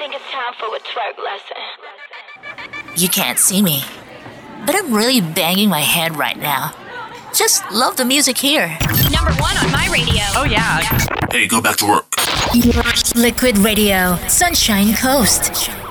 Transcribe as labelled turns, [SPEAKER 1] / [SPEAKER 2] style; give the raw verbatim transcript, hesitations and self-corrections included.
[SPEAKER 1] think it's time for a twerk lesson.
[SPEAKER 2] You can't see me, but I'm really banging my head right now. Just love the music here.
[SPEAKER 3] Number one on my radio.
[SPEAKER 4] Oh, yeah.
[SPEAKER 5] Hey, go back to work.
[SPEAKER 2] Liquid Radio, Sunshine Coast.